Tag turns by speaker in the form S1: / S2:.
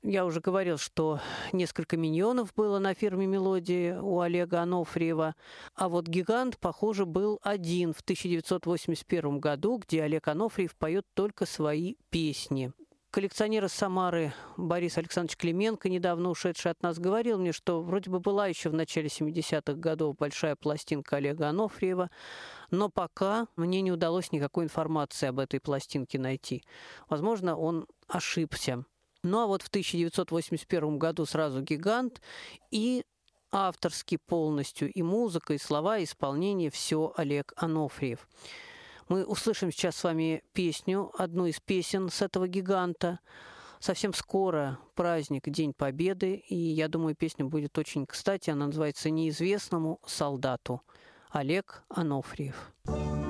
S1: Я уже говорил, что несколько миньонов было на фирме «Мелодии» у Олега Анофриева, а вот «Гигант», похоже, был один в 1981 году, где Олег Анофриев поет только свои песни. Коллекционер из Самары Борис Александрович Клименко, недавно ушедший от нас, говорил мне, что вроде бы была еще в начале 70-х годов большая пластинка Олега Анофриева, но пока мне не удалось никакой информации об этой пластинке найти. Возможно, он ошибся. Ну а вот в 1981 году сразу «Гигант» и авторский полностью, и музыка, и слова, и исполнение – все Олег Анофриев. Мы услышим сейчас с вами песню, одну из песен с этого «Гиганта». Совсем скоро праздник, День Победы, и я думаю, песня будет очень кстати. Она называется «Неизвестному солдату». Олег Анофриев.